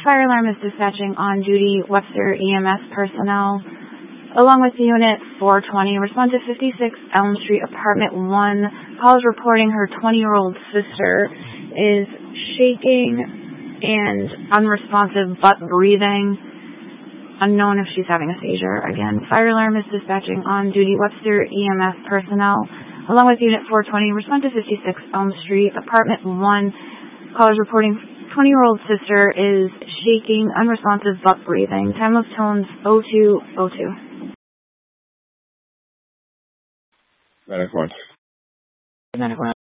Fire alarm is dispatching on duty Webster EMS personnel. Along with Unit 420, respond to 56 Elm Street, Apartment 1. Call is reporting her 20-year-old sister is shaking and unresponsive but breathing. Unknown if she's having a seizure. Again, fire alarm is dispatching on duty Webster EMS personnel. Along with Unit 420, respond to 56 Elm Street, Apartment 1. Call is reporting 20-year-old sister is shaking, unresponsive but breathing. Time of tones 0202. Medic 1. Medic 1.